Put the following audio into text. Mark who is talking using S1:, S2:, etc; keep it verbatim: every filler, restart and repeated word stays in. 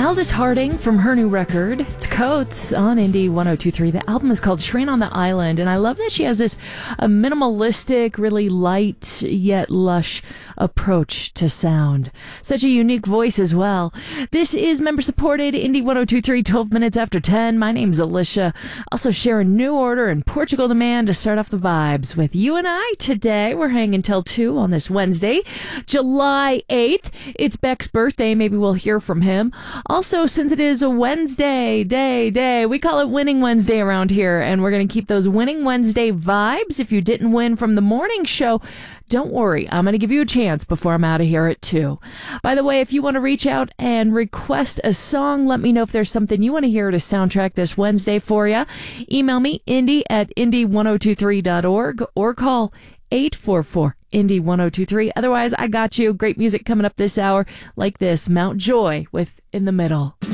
S1: Aldous Harding from her new record. It's Coates on Indie one oh two three. The album is called Train on the Island, and I love that she has this a minimalistic, really light yet lush approach to sound. Such a unique voice as well. This is member-supported Indie one oh two three, twelve minutes after ten. My name's Alicia. Also sharing New Order and Portugal the Man to start off the vibes with you and I today. We're hanging till two on this Wednesday, July eighth. It's Beck's birthday. Maybe we'll hear from him. Also, since it is a Wednesday day, day, we call it Winning Wednesday around here, and we're going to keep those Winning Wednesday vibes. If you didn't win from the morning show, don't worry. I'm going to give you a chance before I'm out of here at two. By the way, if you want to reach out and request a song, let me know if there's something you want to hear to soundtrack this Wednesday for you. Email me, indie at indie one oh two three dot org, or call eight four four Indie one oh two three. Otherwise, I got you. Great music coming up this hour like this. Mount Joy with In the Middle.